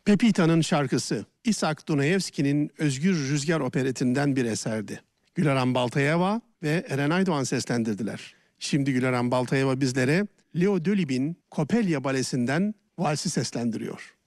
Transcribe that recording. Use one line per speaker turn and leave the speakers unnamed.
Pepita'nın şarkısı, İshak Dunayevski'nin Özgür Rüzgar operetinden bir eserdi. Güleran Baltayeva ve Eren Aydoğan seslendirdiler. Şimdi Güleran Baltayeva bizlere Leo Delib'in Kopelya Balesi'nden valsi seslendiriyor.